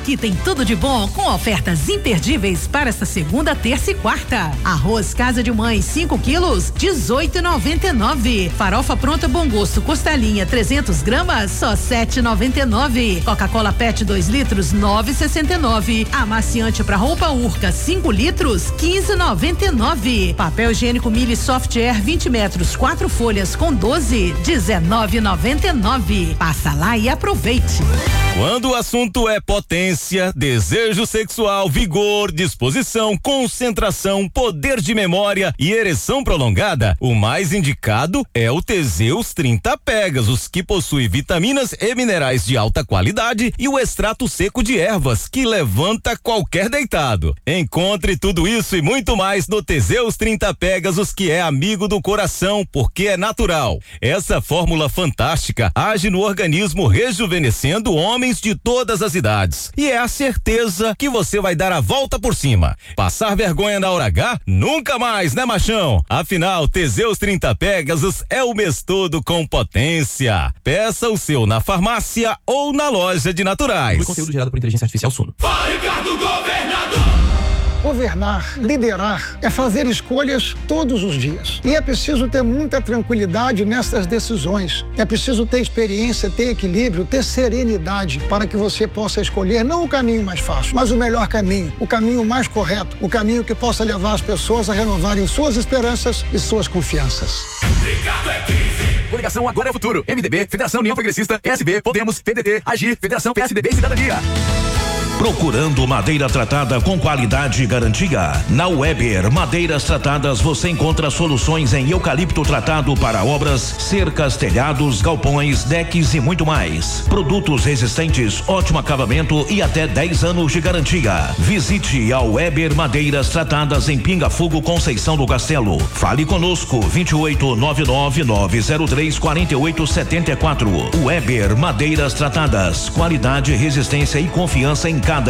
Aqui tem tudo de bom com ofertas imperdíveis para esta segunda, terça e quarta. Arroz Casa de Mãe 5 quilos, 18,99. Farofa pronta Bom Gosto costelinha 300 gramas, só 7,99. Coca-Cola PET 2 litros, 9,69. Amaciante para roupa Urca 5 litros, 15,99. Papel higiênico Mili Soft Air 20 metros, 4 folhas com 12, 19,99. Passa lá e aproveite. Quando o assunto é potência, desejo sexual, vigor, disposição, concentração, poder de memória e ereção prolongada, o mais indicado é o Teseus 30 Pegasus, que possui vitaminas e minerais de alta qualidade e o extrato seco de ervas, que levanta qualquer deitado. Encontre tudo isso e muito mais no Teseus 30 Pegasus, que é amigo do coração, porque é natural. Essa fórmula fantástica age no organismo, rejuvenescendo homens de todas as idades. E é a certeza que você vai dar a volta por cima. Passar vergonha na hora H? Nunca mais, né, machão? Afinal, Teseus 30 Pegasus é o mês todo com potência. Peça o seu na farmácia ou na loja de naturais. O conteúdo gerado por inteligência artificial Suno. Vai, Ricardo Governador! Governar, liderar, é fazer escolhas todos os dias. E é preciso ter muita tranquilidade nessas decisões. É preciso ter experiência, ter equilíbrio, ter serenidade para que você possa escolher não o caminho mais fácil, mas o melhor caminho, o caminho mais correto, o caminho que possa levar as pessoas a renovarem suas esperanças e suas confianças. Ricardo é 15. Coligação Agora é o Futuro. MDB, Federação União Progressista, PSB, Podemos, PDT, Agir, Federação PSDB e Cidadania. Procurando madeira tratada com qualidade e garantia? Na Weber Madeiras Tratadas você encontra soluções em eucalipto tratado para obras, cercas, telhados, galpões, decks e muito mais. Produtos resistentes, ótimo acabamento e até 10 anos de garantia. Visite a Weber Madeiras Tratadas em Pinga Fogo, Conceição do Castelo. Fale conosco 2899034874. Weber Madeiras Tratadas, qualidade, resistência e confiança em cada